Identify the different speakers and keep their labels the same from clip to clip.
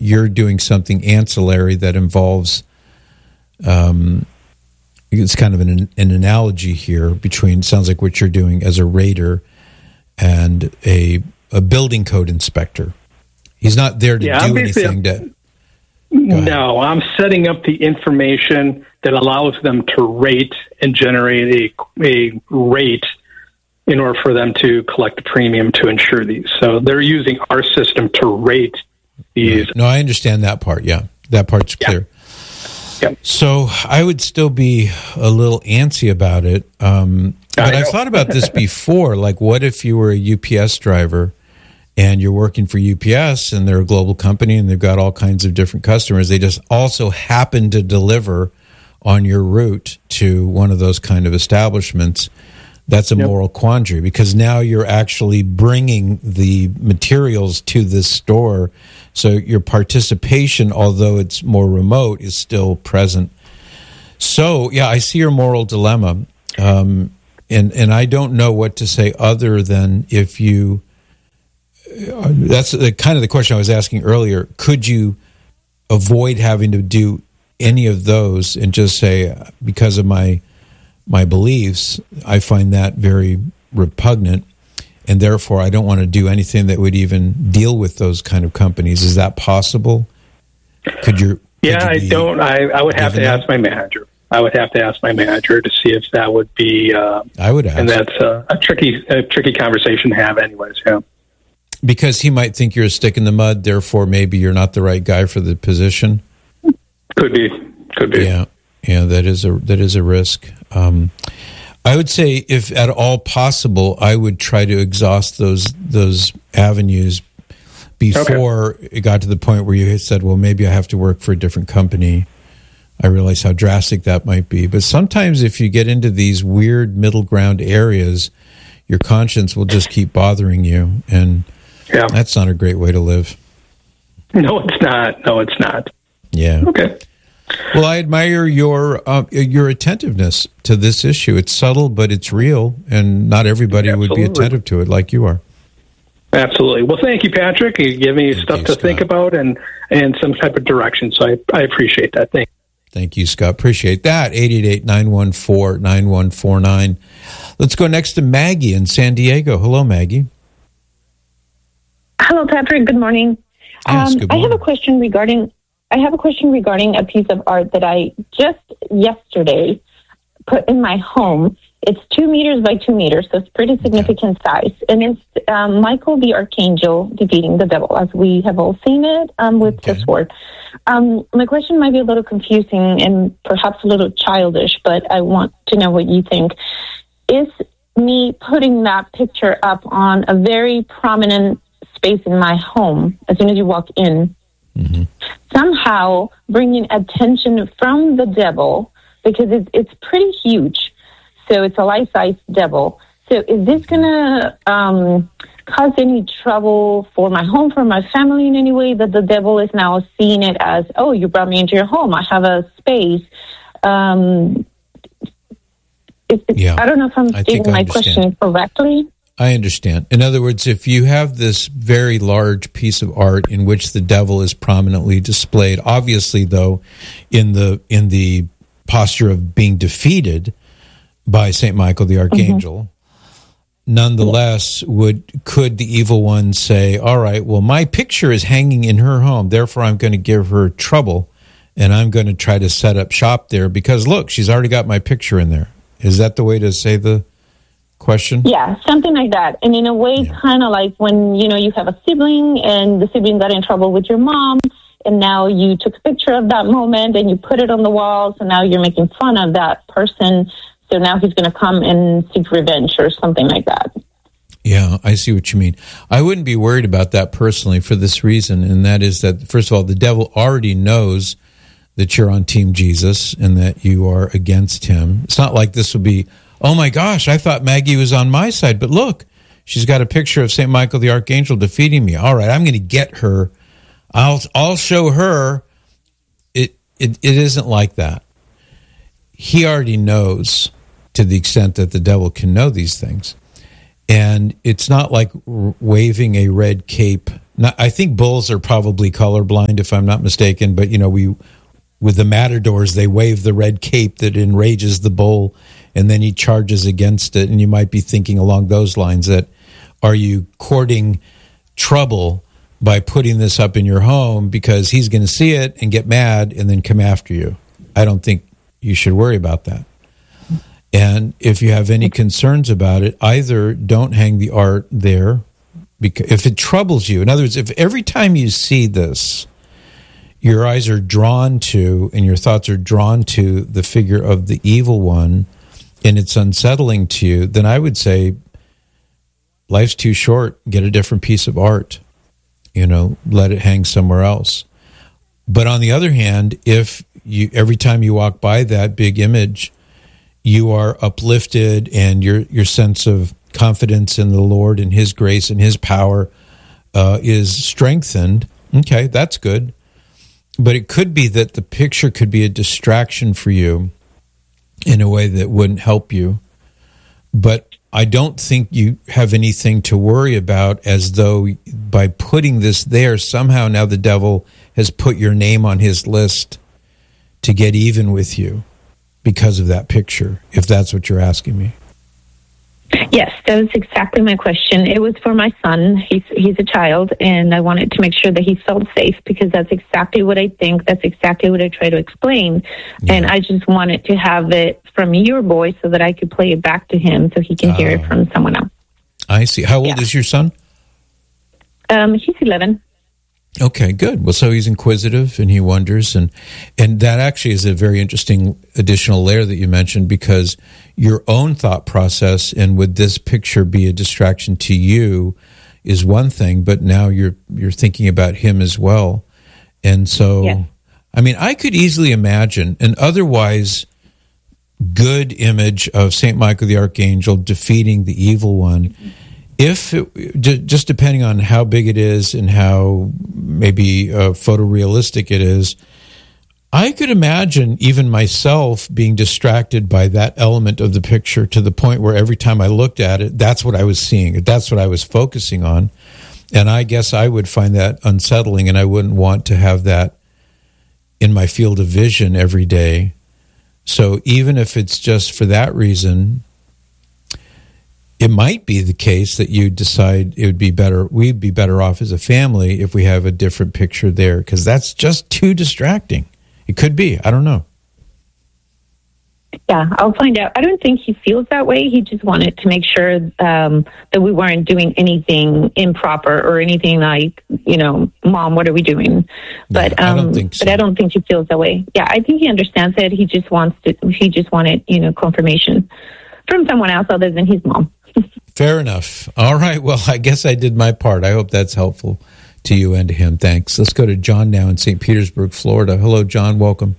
Speaker 1: you're doing something ancillary that involves, it's kind of an analogy here between, sounds like what you're doing as a raider and a building code inspector. He's not there to do anything to...
Speaker 2: No, I'm setting up the information that allows them to rate and generate a rate in order for them to collect a premium to insure these. So they're using our system to rate these.
Speaker 1: Right. No, I understand that part. Yeah, that part's clear.
Speaker 2: Yeah.
Speaker 1: So I would still be a little antsy about it. But I've thought about this before. Like, what if you were a UPS driver and you're working for UPS and they're a global company and they've got all kinds of different customers. They just also happen to deliver on your route to one of those kind of establishments. That's a moral quandary, because now you're actually bringing the materials to this store. So your participation, although it's more remote, is still present. So, yeah, I see your moral dilemma. And I don't know what to say other than if you... that's kind of the question I was asking earlier. Could you avoid having to do any of those and just say, because of my beliefs, I find that very repugnant, and therefore I don't want to do anything that would even deal with those kind of companies? Is that possible? Could you?
Speaker 2: I don't. I would have to ask my manager. I would have to ask my manager to see if that would be.
Speaker 1: I would ask,
Speaker 2: and that's a tricky conversation to have, anyways. Yeah.
Speaker 1: Because he might think you're a stick in the mud, therefore maybe you're not the right guy for the position.
Speaker 2: Could be.
Speaker 1: Yeah, that is a risk. I would say, if at all possible, I would try to exhaust those avenues before it got to the point where you said, well, maybe I have to work for a different company. I realize how drastic that might be. But sometimes if you get into these weird middle ground areas, your conscience will just keep bothering you, and that's not a great way to live.
Speaker 2: No, it's not.
Speaker 1: Yeah.
Speaker 2: Okay.
Speaker 1: Well, I admire your attentiveness to this issue. It's subtle, but it's real, and not everybody would be attentive to it like you are.
Speaker 2: Absolutely. Well, thank you, Patrick. You give me stuff to think about and some type of direction, so I appreciate that.
Speaker 1: Thank you, Scott. Appreciate that. 888-914-9149. Let's go next to Maggie in San Diego. Hello, Maggie.
Speaker 3: Hello, Patrick. Good morning.
Speaker 1: Yes, good morning.
Speaker 3: I have a question regarding a piece of art that I just yesterday put in my home. It's 2 meters by 2 meters, so it's pretty significant size. And it's Michael the Archangel defeating the devil, as we have all seen it with the sword. My question might be a little confusing and perhaps a little childish, but I want to know what you think. Is me putting that picture up on a very prominent space in my home, as soon as you walk in, somehow bringing attention from the devil, because it's pretty huge. So it's a life-size devil. So is this going to cause any trouble for my home, for my family in any way, that the devil is now seeing it as, oh, you brought me into your home, I have a space? I don't know if I'm stating my question correctly.
Speaker 1: I understand. In other words, if you have this very large piece of art in which the devil is prominently displayed, obviously, though, in the posture of being defeated by St. Michael the Archangel, nonetheless, could the evil one say, all right, well, my picture is hanging in her home, therefore I'm going to give her trouble, and I'm going to try to set up shop there because, look, she's already got my picture in there. Is that the way to say the question?
Speaker 3: Yeah, something like that. And in a way, kind of like when, you have a sibling and the sibling got in trouble with your mom, and now you took a picture of that moment and you put it on the wall, so now you're making fun of that person. So now he's going to come and seek revenge or something like that.
Speaker 1: Yeah, I see what you mean. I wouldn't be worried about that personally for this reason, and that is that, first of all, the devil already knows that you're on Team Jesus and that you are against him. It's not like this would be, oh my gosh, I thought Maggie was on my side, but look, she's got a picture of St. Michael the Archangel defeating me. All right, I'm going to get her. I'll show her. It isn't like that. He already knows, to the extent that the devil can know these things. And it's not like waving a red cape I think bulls are probably colorblind, if I'm not mistaken. But with the matadors, they wave the red cape that enrages the bull, and then he charges against it. And you might be thinking along those lines that, are you courting trouble by putting this up in your home because he's going to see it and get mad and then come after you? I don't think you should worry about that. And if you have any concerns about it, either don't hang the art there, because if it troubles you, in other words, if every time you see this, your eyes are drawn to and your thoughts are drawn to the figure of the evil one, and it's unsettling to you, then I would say life's too short. Get a different piece of art. Let it hang somewhere else. But on the other hand, if you every time you walk by that big image, you are uplifted and your sense of confidence in the Lord and His grace and His power is strengthened, okay, that's good. But it could be that the picture could be a distraction for you in a way that wouldn't help you. But I don't think you have anything to worry about, as though by putting this there, somehow now the devil has put your name on his list to get even with you because of that picture, if that's what you're asking me.
Speaker 3: Yes, that was exactly my question. It was for my son. He's a child, and I wanted to make sure that he felt safe, because that's exactly what I think. That's exactly what I try to explain. Yeah. And I just wanted to have it from your voice so that I could play it back to him so he can hear it from someone else.
Speaker 1: I see. How old is your son?
Speaker 3: He's 11.
Speaker 1: Okay, good. Well, so he's inquisitive and he wonders, and that actually is a very interesting additional layer that you mentioned, because your own thought process and would this picture be a distraction to you is one thing, but now you're thinking about him as well. And so, yeah. I mean, I could easily imagine an otherwise good image of St. Michael the Archangel defeating the evil one. If just depending on how big it is and how maybe photorealistic it is, I could imagine even myself being distracted by that element of the picture to the point where every time I looked at it, that's what I was seeing. That's what I was focusing on. And I guess I would find that unsettling, and I wouldn't want to have that in my field of vision every day. So even if it's just for that reason, it might be the case that you decide we'd be better off as a family if we have a different picture there, because that's just too distracting. It could be. I don't know.
Speaker 3: Yeah, I'll find out. I don't think he feels that way. He just wanted to make sure that we weren't doing anything improper or anything like, Mom, what are we doing? But
Speaker 1: I don't think so.
Speaker 3: But I don't think he feels that way. Yeah, I think he understands it. He just wanted, confirmation from someone else other than his mom.
Speaker 1: Fair enough. All right. Well, I guess I did my part. I hope that's helpful to you and to him. Thanks. Let's go to John now in St. Petersburg, Florida. Hello, John. Welcome.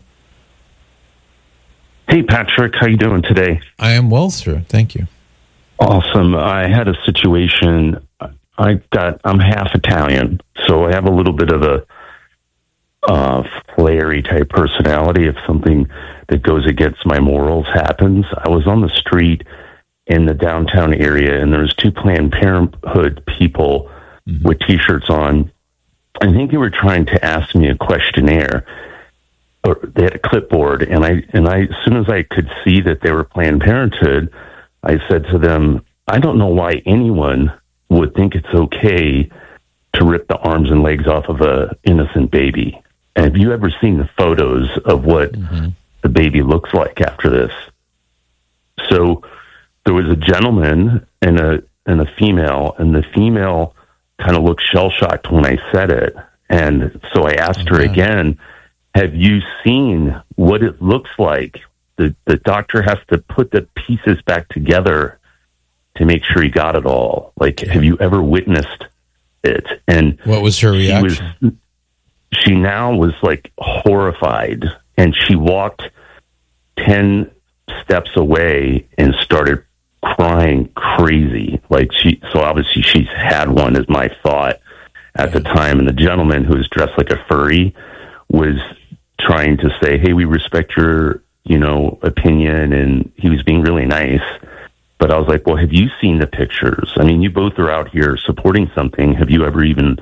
Speaker 4: Hey, Patrick. How you doing today?
Speaker 1: I am well, sir. Thank you.
Speaker 4: Awesome. I had a situation. I'm half Italian, so I have a little bit of a flary type personality. If something that goes against my morals happens, I was on the street in the downtown area, and there was two Planned Parenthood people with T-shirts on. I think they were trying to ask me a questionnaire, or they had a clipboard, and I as soon as I could see that they were Planned Parenthood, I said to them, I don't know why anyone would think it's okay to rip the arms and legs off of a innocent baby. And have you ever seen the photos of what the baby looks like after this? So there was a gentleman and a female, and the female kind of looked shell-shocked when I said it. And so I asked her again, have you seen what it looks like? The doctor has to put the pieces back together to make sure he got it all. Like, have you ever witnessed it? And
Speaker 1: what was her reaction?
Speaker 4: She now was like horrified, and she walked 10 steps away and started crying crazy. So obviously she's had one, is my thought at the time. And the gentleman, who was dressed like a furry, was trying to say, hey, we respect your, opinion. And he was being really nice. But I was like, well, have you seen the pictures? I mean, you both are out here supporting something. Have you ever even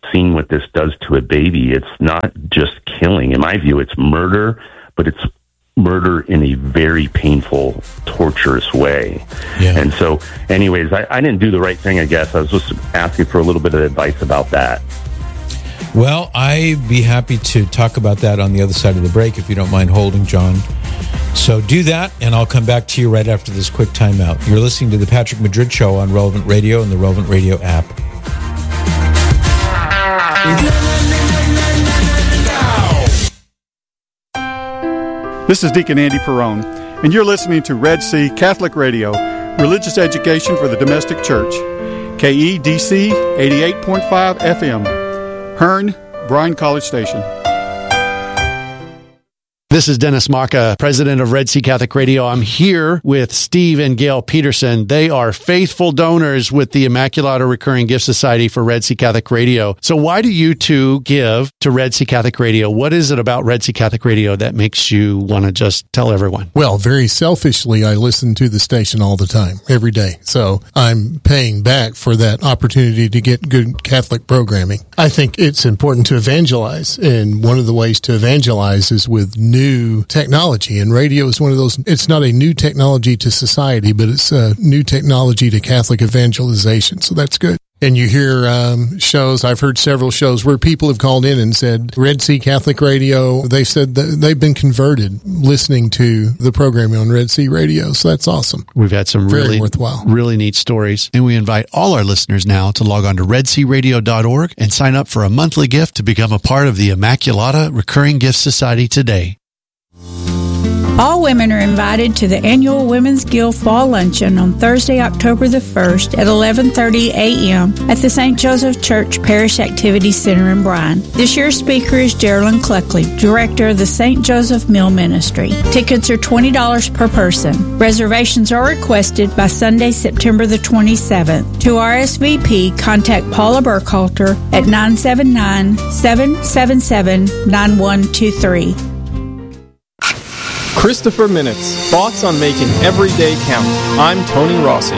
Speaker 4: seen what this does to a baby. It's not just killing. In my view, it's murder, but it's murder in a very painful, torturous way. Yeah. And so, anyways, I didn't do the right thing, I guess. I was just asking for a little bit of advice about that.
Speaker 1: Well, I'd be happy to talk about that on the other side of the break, if you don't mind holding, John. So do that, and I'll come back to you right after this quick timeout. You're listening to The Patrick Madrid Show on Relevant Radio and the Relevant Radio app.
Speaker 5: This is Deacon Andy Perrone, and you're listening to Red Sea Catholic Radio, religious education for the domestic church. KEDC 88.5 FM, Hearn, Bryan College Station.
Speaker 6: This is Dennis Maka, president of Red Sea Catholic Radio. I'm here with Steve and Gail Peterson. They are faithful donors with the Immaculata Recurring Gift Society for Red Sea Catholic Radio. So why do you two give to Red Sea Catholic Radio? What is it about Red Sea Catholic Radio that makes you want to just tell everyone?
Speaker 7: Well, very selfishly, I listen to the station all the time, every day. So I'm paying back for that opportunity to get good Catholic programming. I think it's important to evangelize, and one of the ways to evangelize is with new technology, and radio is one of those. It's not a new technology to society, but it's a new technology to Catholic evangelization, so that's good. And you hear shows, I've heard several shows where people have called in and said, Red Sea Catholic Radio, they said that they've been converted listening to the programming on Red Sea Radio, so that's awesome.
Speaker 6: We've had some really worthwhile, really neat stories, and we invite all our listeners now to log on to redsearadio.org and sign up for a monthly gift to become a part of the Immaculata Recurring Gift Society today.
Speaker 8: All women are invited to the annual Women's Guild Fall Luncheon on Thursday, October the 1st at 11:30 a.m. at the St. Joseph Church Parish Activity Center in Bryan. This year's speaker is Geraldine Cluckley, director of the St. Joseph Mill Ministry. Tickets are $20 per person. Reservations are requested by Sunday, September the 27th. To RSVP, contact Paula Burkhalter at 979-777-9123.
Speaker 9: Christopher Minutes, thoughts on making every day count. I'm Tony Rossi.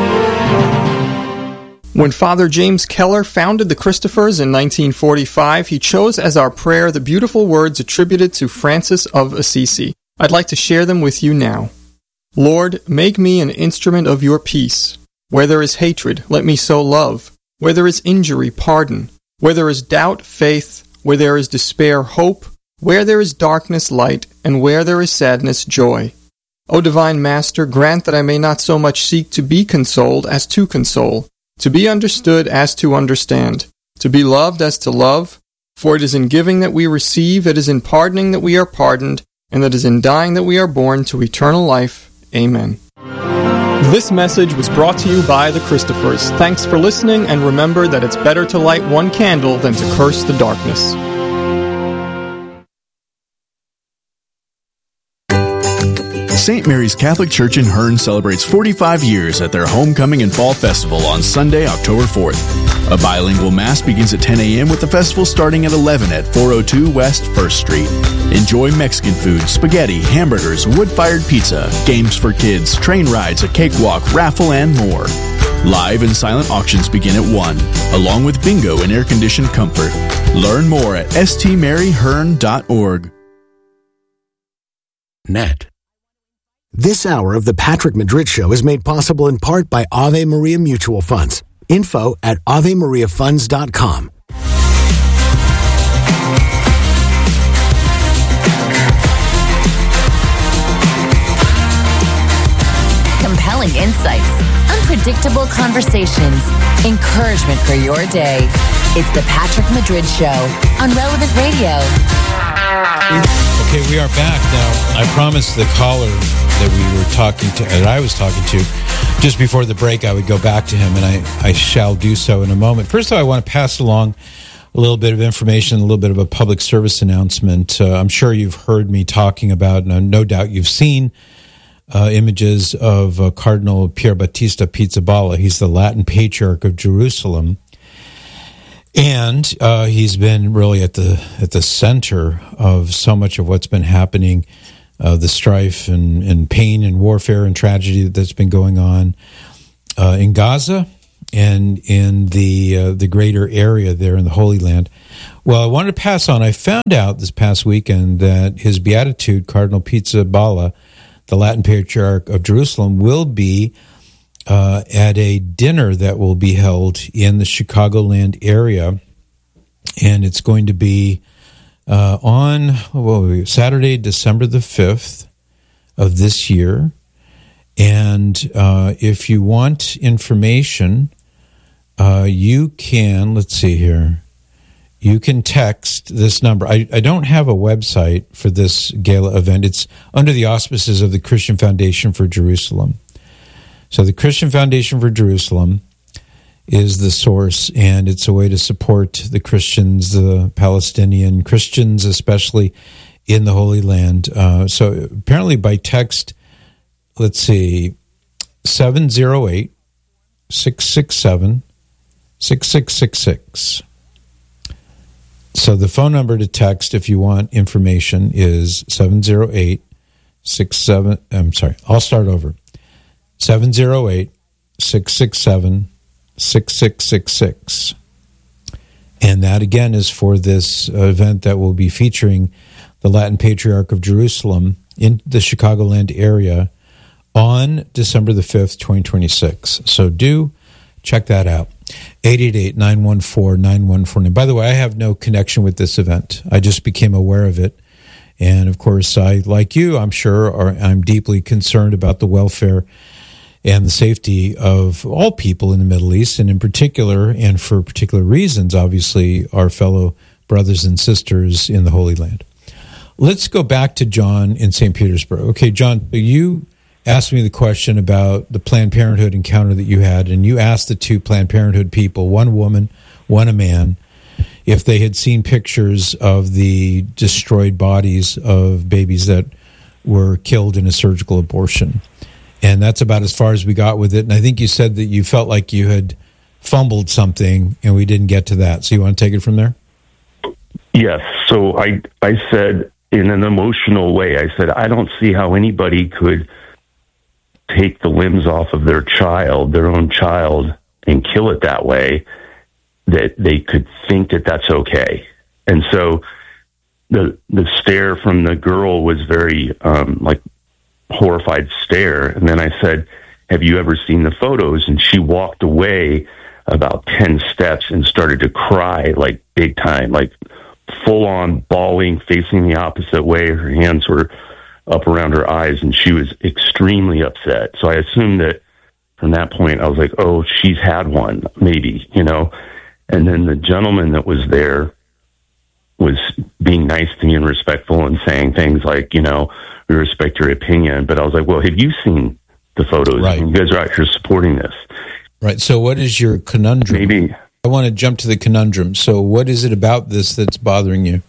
Speaker 9: When Father James Keller founded the Christophers in 1945, he chose as our prayer the beautiful words attributed to Francis of Assisi. I'd like to share them with you now. Lord, make me an instrument of your peace. Where there is hatred, let me sow love. Where there is injury, pardon. Where there is doubt, faith. Where there is despair, hope. Where there is darkness, light, and where there is sadness, joy. O Divine Master, grant that I may not so much seek to be consoled as to console, to be understood as to understand, to be loved as to love, for it is in giving that we receive, it is in pardoning that we are pardoned, and it is in dying that we are born to eternal life. Amen. This message was brought to you by the Christophers. Thanks for listening, and remember that it's better to light one candle than to curse the darkness.
Speaker 10: St. Mary's Catholic Church in Hearn celebrates 45 years at their Homecoming and Fall Festival on Sunday, October 4th. A bilingual Mass begins at 10 a.m. with the festival starting at 11 at 402 West 1st Street. Enjoy Mexican food, spaghetti, hamburgers, wood-fired pizza, games for kids, train rides, a cakewalk, raffle, and more. Live and silent auctions begin at 1, along with bingo and air-conditioned comfort. Learn more at stmaryhearn.org.
Speaker 11: Net. This hour of the Patrick Madrid Show is made possible in part by Ave Maria Mutual Funds. Info at AveMariaFunds.com.
Speaker 12: Compelling insights, unpredictable conversations, encouragement for your day. It's the Patrick Madrid Show on Relevant Radio.
Speaker 1: Okay, we are back now. I promised the caller that we were talking to, that I was talking to, just before the break, I would go back to him, and I shall do so in a moment. First of all, I want to pass along a little bit of information, a little bit of a public service announcement. I'm sure you've heard me talking about, and no doubt you've seen images of Cardinal Pier Battista Pizzaballa. He's the Latin Patriarch of Jerusalem. And he's been really at the center of so much of what's been happening, the strife and pain and warfare and tragedy that's been going on in Gaza and in the greater area there in the Holy Land. Well, I wanted to pass on. I found out this past weekend that His Beatitude, Cardinal Pizzaballa, the Latin Patriarch of Jerusalem, will be at a dinner that will be held in the Chicagoland area, and it's going to be on Saturday, December the 5th of this year. And if you want information, you can, let's see here, you can text this number. I don't have a website for this gala event. It's under the auspices of the Christian Foundation for Jerusalem. So the Christian Foundation for Jerusalem is the source, and it's a way to support the Christians, the Palestinian Christians, especially in the Holy Land. So apparently by text, let's see, 708-667-6666. So the phone number to text if you want information is 708-67, I'm sorry, I'll start over. 708-667-6666. And that, again, is for this event that will be featuring the Latin Patriarch of Jerusalem in the Chicagoland area on December the 5th, 2026. So do check that out. 888-914-9149. By the way, I have no connection with this event. I just became aware of it. And, of course, I, like you, I'm sure, I'm deeply concerned about the welfare and the safety of all people in the Middle East, and in particular, and for particular reasons, obviously, our fellow brothers and sisters in the Holy Land. Let's go back to John in St. Petersburg. Okay, John, you asked me the question about the Planned Parenthood encounter that you had, and you asked the two Planned Parenthood people, one woman, one a man, if they had seen pictures of the destroyed bodies of babies that were killed in a surgical abortion. And that's about as far as we got with it. And I think you said that you felt like you had fumbled something, and we didn't get to that. So you want to take it from there?
Speaker 4: Yes. So I said, in an emotional way, I said, I don't see how anybody could take the limbs off of their own child, and kill it that way, that they could think that that's okay. And so the stare from the girl was very horrified stare. And then I said, have you ever seen the photos? And she walked away about 10 steps and started to cry, like big time, like full on bawling, facing the opposite way. Her hands were up around her eyes, and she was extremely upset. So I assumed that from that point, I was like, oh, she's had one, maybe, And then the gentleman that was there was being nice to me and respectful and saying things like, we respect your opinion. But I was like, well, have you seen the photos?
Speaker 1: Right.
Speaker 4: You guys are out here supporting this.
Speaker 1: Right. So what is your conundrum?
Speaker 4: Maybe.
Speaker 1: I want to jump to the conundrum. So what is it about this that's bothering you?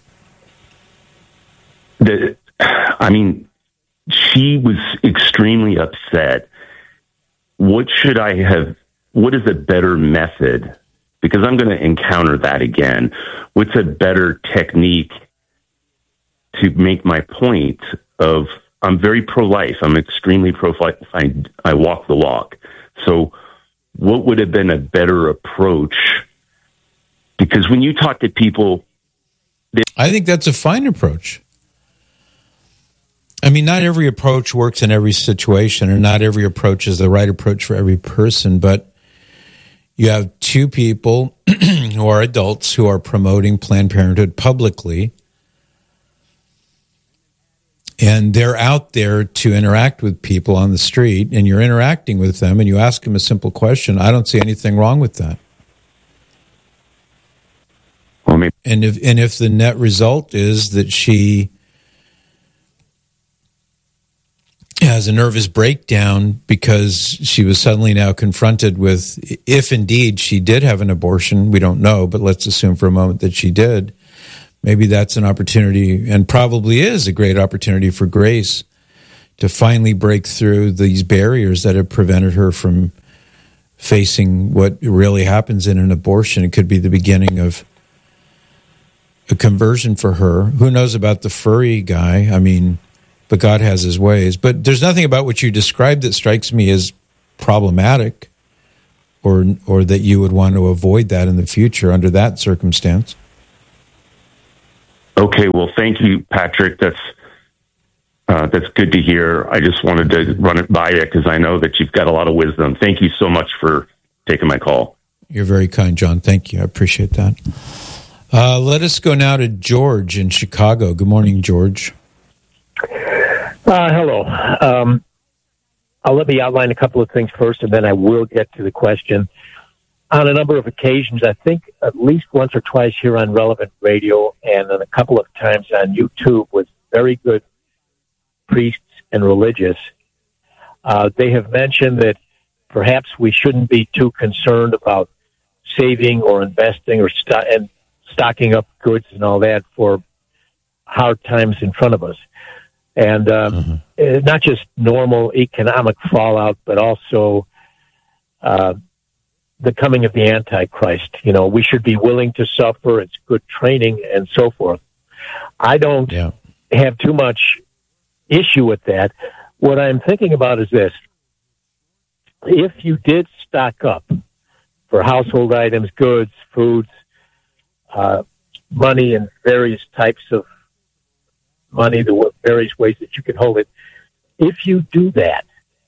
Speaker 4: She was extremely upset. What is a better method? Because I'm going to encounter that again. What's a better technique to make my point of, I'm very pro-life. I'm extremely pro-life. I walk the walk. So what would have been a better approach? Because when you talk to people...
Speaker 1: I think that's a fine approach. I mean, not every approach works in every situation, or not every approach is the right approach for every person, but you have two people who are adults who are promoting Planned Parenthood publicly, and they're out there to interact with people on the street, and you're interacting with them, and you ask them a simple question. I don't see anything wrong with that. And if the net result is that she has a nervous breakdown because she was suddenly now confronted with, if indeed she did have an abortion, we don't know, but let's assume for a moment that she did, maybe that's an opportunity, and probably is a great opportunity for Grace to finally break through these barriers that have prevented her from facing what really happens in an abortion. It could be the beginning of a conversion for her. Who knows about the furry guy? I mean, but God has his ways. But there's nothing about what you described that strikes me as problematic or that you would want to avoid that in the future under that circumstance.
Speaker 4: Okay, well, thank you, Patrick. That's good to hear. I just wanted to run it by you because I know that you've got a lot of wisdom. Thank you so much for taking my call.
Speaker 1: You're very kind, John. Thank you. I appreciate that. Let us go now to George in Chicago. Good morning, George.
Speaker 13: Hello. Let me outline a couple of things first, and then I will get to the question. On a number of occasions, I think at least once or twice here on Relevant Radio and then a couple of times on YouTube with very good priests and religious, they have mentioned that perhaps we shouldn't be too concerned about saving or investing or stocking up goods and all that for hard times in front of us. And not just normal economic fallout, but also the coming of the Antichrist. You know, we should be willing to suffer. It's good training and so forth. I don't have too much issue with that. What I'm thinking about is this. If you did stock up for household items, goods, foods, money, and various types of money, the various ways that you can hold it, if you do that,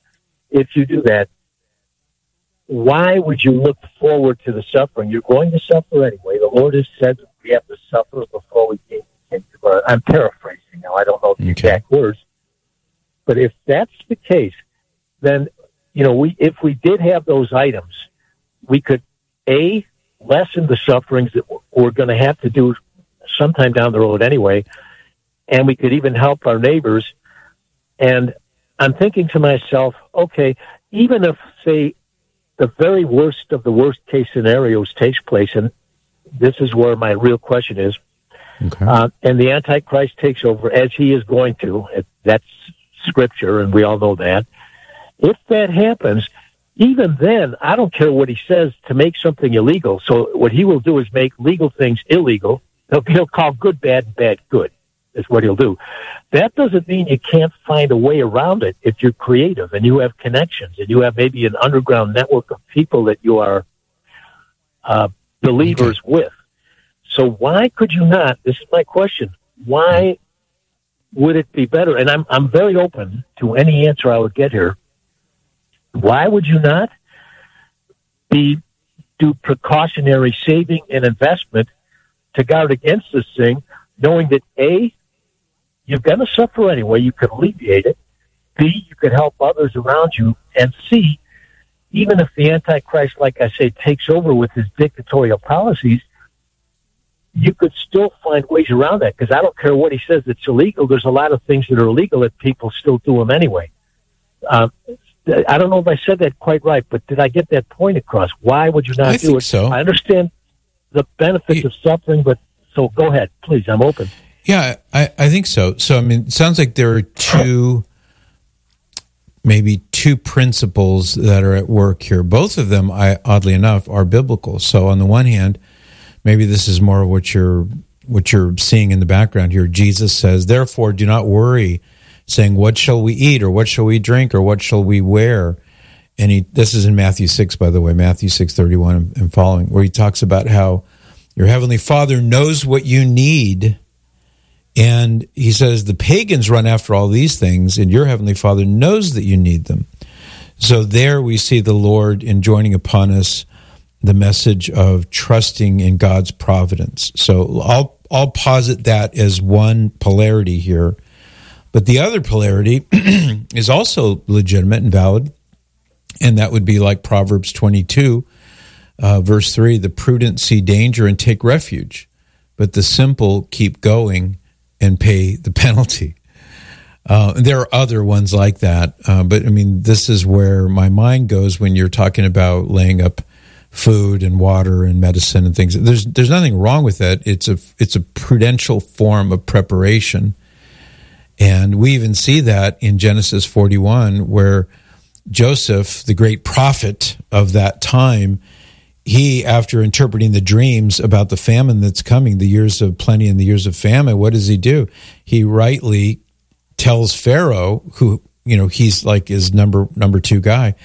Speaker 13: why would you look forward to the suffering? You're going to suffer anyway. The Lord has said that we have to suffer before we gain the kingdom. I'm paraphrasing now. I don't know the exact words. But if that's the case, then, you know, if we did have those items, we could, lessen the sufferings that we're going to have to do sometime down the road anyway, and we could even help our neighbors. And I'm thinking to myself, okay, even if, say, the very worst of the worst case scenarios takes place, and this is where my real question is, and the Antichrist takes over, as he is going to, that's Scripture, and we all know that. If that happens, even then, I don't care what he says to make something illegal. So what he will do is make legal things illegal. He'll call good bad and bad good, is what he'll do. That doesn't mean you can't find a way around it if you're creative and you have connections and you have maybe an underground network of people that you are believers with. So why could you not? This is my question. Why would it be better? And I'm very open to any answer I would get here. Why would you not do precautionary saving and investment to guard against this thing, knowing that you're going to suffer anyway, you could alleviate it, B, you could help others around you, and C, even if the Antichrist, like I say, takes over with his dictatorial policies, you could still find ways around that, because I don't care what he says that's illegal. There's a lot of things that are illegal that people still do them anyway. I don't know if I said that quite right, but did I get that point across? Why would you not do it? I think
Speaker 1: so.
Speaker 13: I understand the benefits of suffering, but so go ahead, please. I'm open.
Speaker 1: Yeah, I think so. So, I mean, it sounds like there are maybe two principles that are at work here. Both of them, oddly enough, are biblical. So on the one hand, maybe this is more of what you're seeing in the background here. Jesus says, therefore, do not worry, saying, what shall we eat, or what shall we drink, or what shall we wear? And this is in Matthew 6, by the way, Matthew 6:31 and following, where he talks about how your heavenly Father knows what you need. And he says the pagans run after all these things, and your heavenly Father knows that you need them. So there we see the Lord enjoining upon us the message of trusting in God's providence. So I'll posit that as one polarity here. But the other polarity is also legitimate and valid, and that would be like Proverbs 22, verse 3, the prudent see danger and take refuge, but the simple keep going and pay the penalty. There are other ones like that, but I mean, this is where my mind goes when you're talking about laying up food and water and medicine and things. There's nothing wrong with that. It's a prudential form of preparation. And we even see that in Genesis 41, where Joseph, the great prophet of that time, he, after interpreting the dreams about the famine that's coming, the years of plenty and the years of famine, what does he do? He rightly tells Pharaoh, who, you know, he's like his number two guy.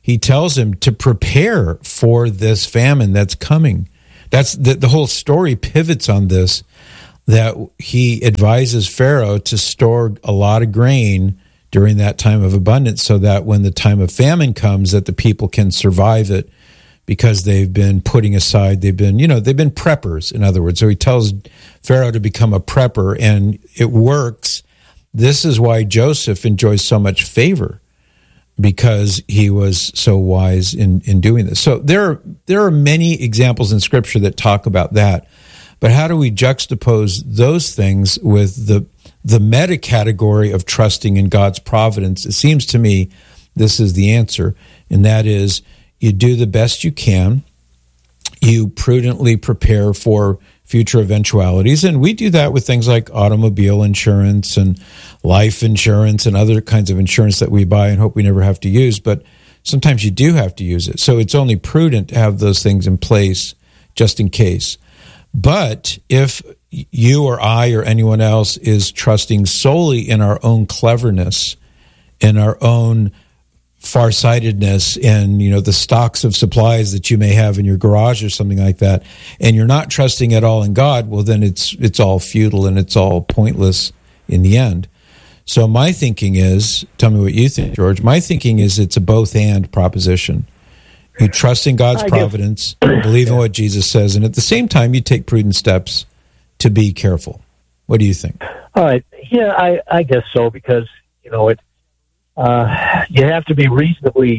Speaker 1: he tells him to prepare for this famine that's coming. That's the whole story pivots on this, that he advises Pharaoh to store a lot of grain during that time of abundance so that when the time of famine comes, that the people can survive it because they've been putting aside, they've been preppers, in other words. So he tells Pharaoh to become a prepper, and it works. This is why Joseph enjoys so much favor, because he was so wise in doing this. So there are many examples in Scripture that talk about that. But how do we juxtapose those things with the meta category of trusting in God's providence? It seems to me this is the answer, and that is, you do the best you can. You prudently prepare for future eventualities, and we do that with things like automobile insurance and life insurance and other kinds of insurance that we buy and hope we never have to use, but sometimes you do have to use it. So it's only prudent to have those things in place just in case. But if you or I or anyone else is trusting solely in our own cleverness, in our own farsightedness, and the stocks of supplies that you may have in your garage or something like that, and you're not trusting at all in God, well, then it's all futile and it's all pointless in the end. So my thinking is, tell me what you think, George. My thinking is it's a both-and proposition. You trust in God's providence, believe in what Jesus says, and at the same time, you take prudent steps to be careful. What do you think?
Speaker 13: All right. Yeah, I guess so, because, you have to be reasonably,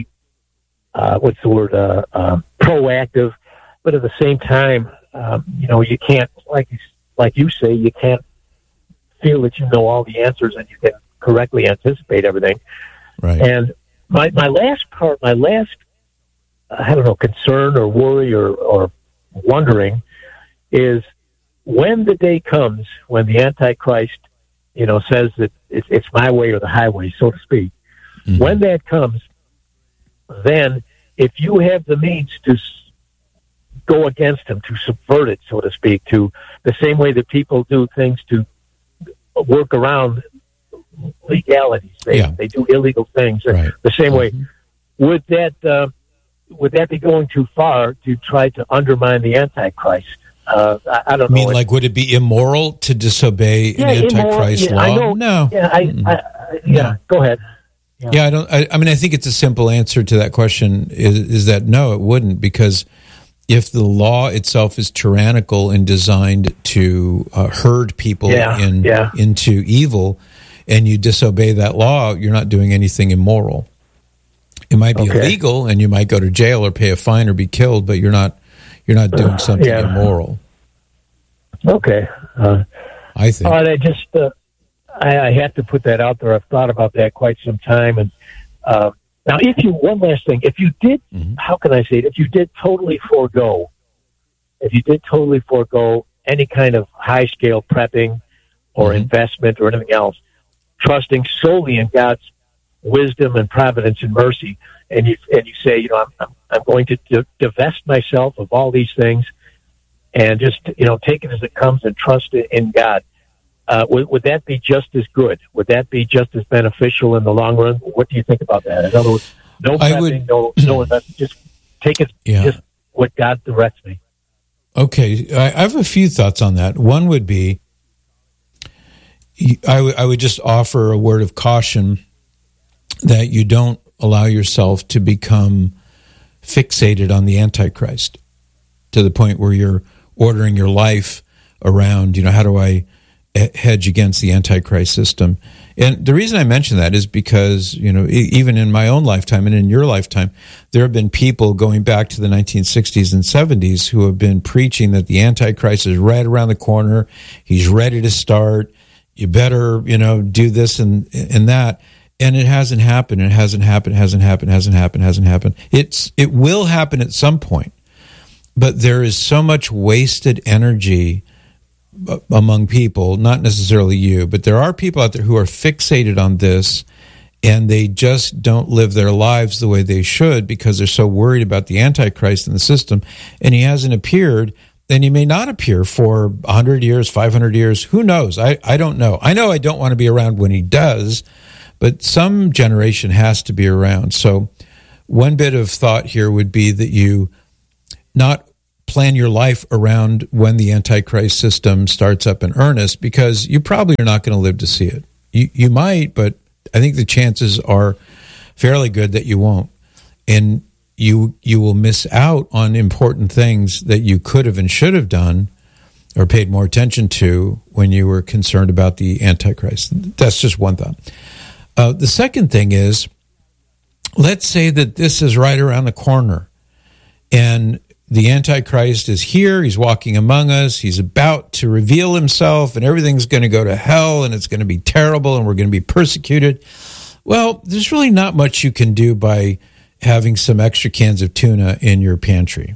Speaker 13: proactive, but at the same time, you can't, like you say, you can't feel that you know all the answers and you can correctly anticipate everything.
Speaker 1: Right.
Speaker 13: And my last I don't know, concern or worry or wondering is when the day comes when the Antichrist, says that it's my way or the highway, so to speak. Mm-hmm. When that comes, then if you have the means to go against him, to subvert it, so to speak, to the same way that people do things to work around legalities, they do illegal things, right. The same way. Would that be going too far to try to undermine the Antichrist? I don't know.
Speaker 1: Like, would it be immoral to disobey an Antichrist law?
Speaker 13: I know.
Speaker 1: No.
Speaker 13: Yeah, go ahead.
Speaker 1: Yeah, I think it's a simple answer to that question is that no, it wouldn't, because if the law itself is tyrannical and designed to herd people into evil, and you disobey that law, you're not doing anything immoral. It might be illegal, and you might go to jail or pay a fine or be killed, but you're not doing something immoral.
Speaker 13: Okay.
Speaker 1: I think.
Speaker 13: All right, I have to put that out there. I've thought about that quite some time. And now, one last thing, if you did, how can I say it? If you did totally forego any kind of high-scale prepping or investment or anything else, trusting solely in God's wisdom and providence and mercy, and you say, I'm going to divest myself of all these things and just take it as it comes and trust in God. Would that be just as good? Would that be just as beneficial in the long run? What do you think about that? In other words, no prepping, no investment, just take it just what God directs me.
Speaker 1: Okay, I have a few thoughts on that. One would be, I would just offer a word of caution that you don't allow yourself to become fixated on the Antichrist to the point where you're ordering your life around, how do I hedge against the Antichrist system? And the reason I mention that is because, even in my own lifetime and in your lifetime, there have been people going back to the 1960s and 70s who have been preaching that the Antichrist is right around the corner. He's ready to start. You better, do this and that. And it hasn't happened. It hasn't happened. It will happen at some point. But there is so much wasted energy among people, not necessarily you, but there are people out there who are fixated on this, and they just don't live their lives the way they should because they're so worried about the Antichrist in the system, and he hasn't appeared, and he may not appear for 100 years, 500 years, who knows? I don't know. I know I don't want to be around when he does, but some generation has to be around. So one bit of thought here would be that you not plan your life around when the Antichrist system starts up in earnest, because you probably are not going to live to see it. You might, but I think the chances are fairly good that you won't. And you will miss out on important things that you could have and should have done or paid more attention to when you were concerned about the Antichrist. That's just one thought. The second thing is, let's say that this is right around the corner and the Antichrist is here, he's walking among us, he's about to reveal himself, and everything's going to go to hell, and it's going to be terrible, and we're going to be persecuted. Well, there's really not much you can do by having some extra cans of tuna in your pantry.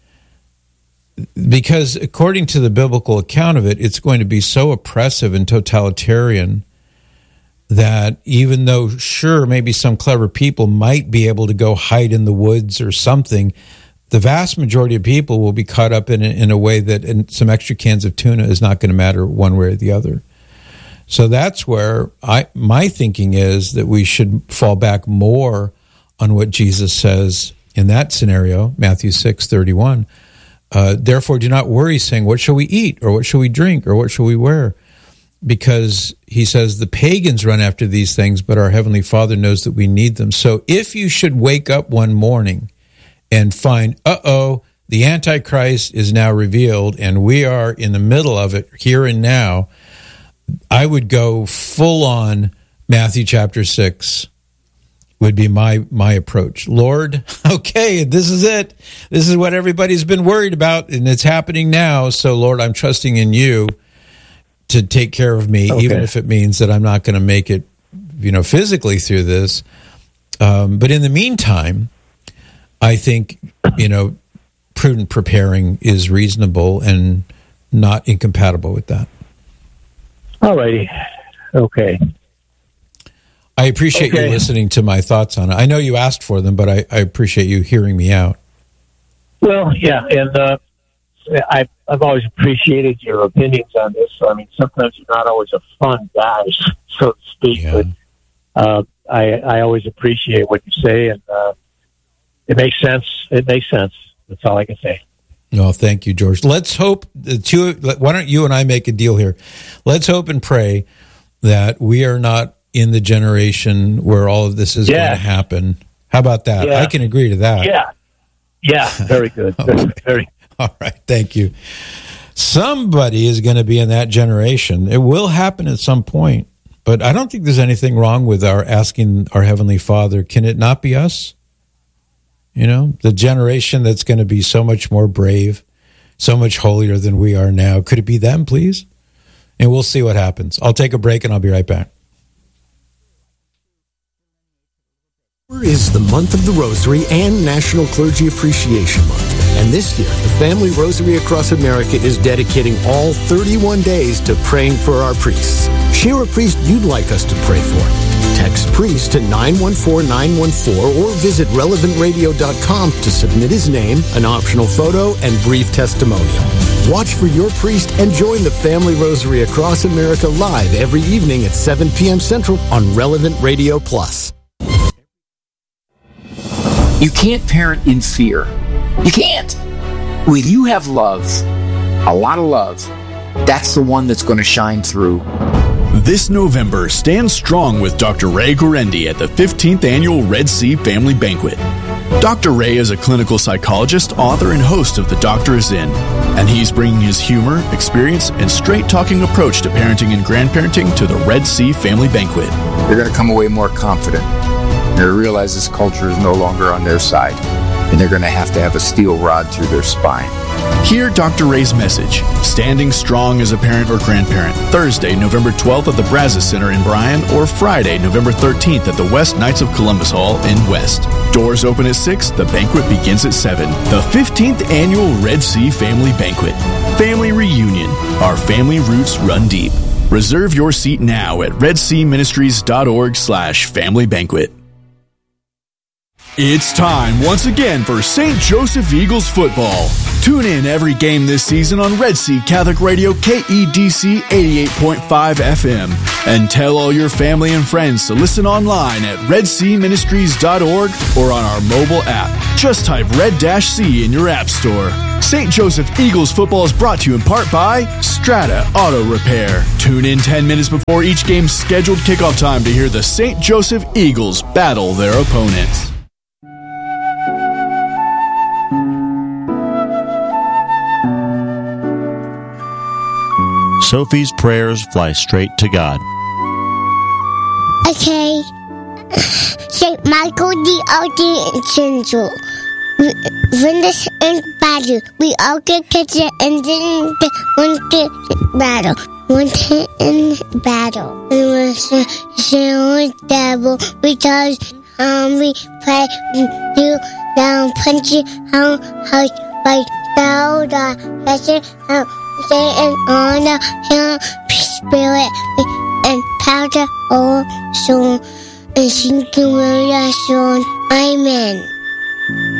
Speaker 1: Because according to the biblical account of it, it's going to be so oppressive and totalitarian that even though, sure, maybe some clever people might be able to go hide in the woods or something, the vast majority of people will be caught up in a way that some extra cans of tuna is not going to matter one way or the other. So that's where my thinking is that we should fall back more on what Jesus says in that scenario, Matthew 6:31. Therefore, do not worry, saying, what shall we eat, or what shall we drink, or what shall we wear? Because he says the pagans run after these things, but our Heavenly Father knows that we need them. So if you should wake up one morning and find, the Antichrist is now revealed, and we are in the middle of it here and now, I would go full on Matthew chapter 6. Would be my approach. Lord, okay, this is it. This is what everybody's been worried about, and it's happening now. So, Lord, I'm trusting in you to take care of me, even if it means that I'm not going to make it, physically through this. But in the meantime, I think, prudent preparing is reasonable and not incompatible with that.
Speaker 13: All righty. Okay.
Speaker 1: I appreciate you listening to my thoughts on it. I know you asked for them, but I appreciate you hearing me out.
Speaker 13: Well, yeah, and I've always appreciated your opinions on this. I mean, sometimes you're not always a fun guy, so to speak, but I always appreciate what you say, and it makes sense. It makes sense. That's all I can say.
Speaker 1: No, thank you, George. Let's hope why don't you and I make a deal here? Let's hope and pray that we are not in the generation where all of this is going to happen. How about that? I can agree to that.
Speaker 13: Yeah, very good. Very.
Speaker 1: All right, thank you. Somebody is going to be in that generation. It will happen at some point, but I don't think there's anything wrong with our asking our Heavenly Father, can it not be us? The generation that's going to be so much more brave, so much holier than we are now. Could it be them, please? And we'll see what happens. I'll take a break and I'll be right back.
Speaker 11: Is the month of the Rosary and National Clergy Appreciation Month. And this year, the Family Rosary across America is dedicating all 31 days to praying for our priests. Share a priest you'd like us to pray for. Text priest to 914-914 or visit relevantradio.com to submit his name, an optional photo, and brief testimonial. Watch for your priest and join the Family Rosary across America live every evening at 7 p.m. Central on Relevant Radio Plus.
Speaker 14: You can't parent in fear. You can't. When you have love, a lot of love, that's the one that's going to shine through.
Speaker 10: This November, stand strong with Dr. Ray Guarendi at the 15th Annual Red Sea Family Banquet. Dr. Ray is a clinical psychologist, author, and host of The Doctor Is In, and he's bringing his humor, experience, and straight-talking approach to parenting and grandparenting to the Red Sea Family Banquet.
Speaker 14: They're going to come away more confident. They're going to realize this culture is no longer on their side, and they're going to have a steel rod through their spine.
Speaker 10: Hear Dr. Ray's message, Standing Strong as a Parent or Grandparent, Thursday, November 12th at the Brazos Center in Bryan, or Friday, November 13th at the West Knights of Columbus Hall in West. Doors open at 6, the banquet begins at 7. The 15th Annual Red Sea Family Banquet. Family reunion. Our family roots run deep. Reserve your seat now at redseaministries.org/family banquet. It's time once again for St. Joseph Eagles football. Tune in every game this season on Red Sea Catholic Radio KEDC 88.5 FM. And tell all your family and friends to listen online at redseaministries.org or on our mobile app. Just type Red-C in your app store. St. Joseph Eagles football is brought to you in part by Strata Auto Repair. Tune in 10 minutes before each game's scheduled kickoff time to hear the St. Joseph Eagles battle their opponents.
Speaker 15: Sophie's prayers fly straight to God.
Speaker 16: Okay. St. Michael the Archangel, win this in battle. We all get catches and then one get battle. One hit in battle. And we're the devil because we play you down, punch you out, like down the Satan on the spirit and powder all soul and sing to Amen.